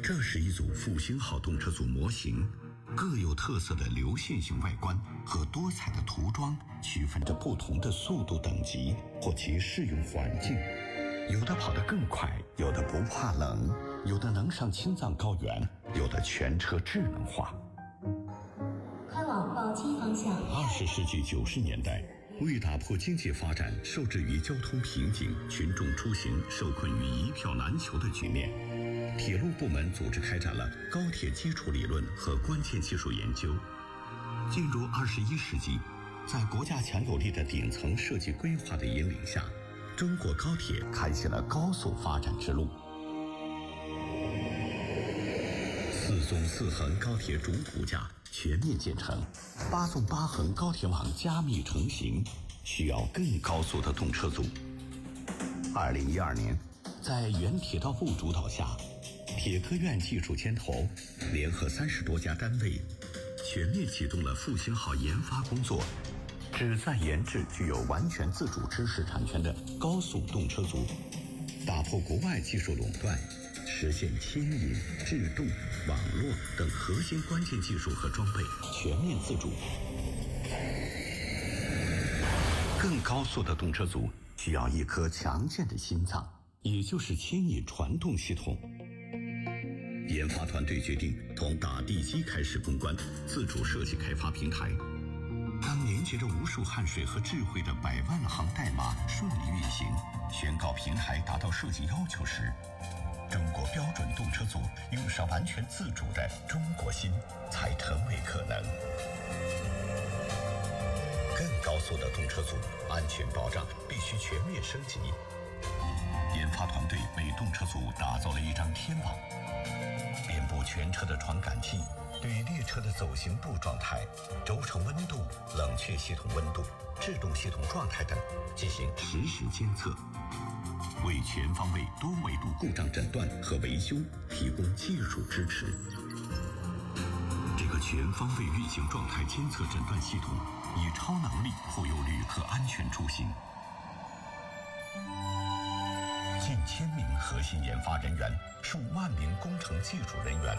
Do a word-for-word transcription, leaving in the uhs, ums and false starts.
这是一组复兴号动车组模型，各有特色的流线型外观和多彩的涂装，区分着不同的速度等级或其适用环境。有的跑得更快，有的不怕冷，有的能上青藏高原，有的全车智能化。 快往宝鸡方向。 二十世纪九十年代，为打破经济发展受制于交通瓶颈、群众出行受困于一票难求的局面，铁路部门组织开展了高铁基础理论和关键技术研究。进入二十一世纪，在国家强有力的顶层设计规划的引领下，中国高铁开启了高速发展之路。四纵四横高铁主骨架全面建成，八纵八横高铁网加密成型，需要更高速的动车组。二零一二年，在原铁道部主导下，铁科院技术牵头，联合三十多家单位，全面启动了复兴号研发工作，旨在研制具有完全自主知识产权的高速动车组，打破国外技术垄断，实现牵引、制动、网络等核心关键技术和装备全面自主。更高速的动车组需要一颗强健的心脏，也就是牵引传动系统。研发团队决定从打地基开始攻关，自主设计开发平台。当凝结着无数汗水和智慧的百万行代码顺利运行，宣告平台达到设计要求时，中国标准动车组用上完全自主的中国心才成为可能。更高速的动车组安全保障必须全面升级。研发团队为动车组打造了一张天网，遍布全车的传感器对列车的走行度状态、轴承温度、冷却系统温度、制动系统状态等进行实时监测，为全方位多维度故障诊断和维修提供技术支持。这个全方位运行状态监测诊断系统以超能力护佑旅客安全出行。近千名核心研发人员、数万名工程技术人员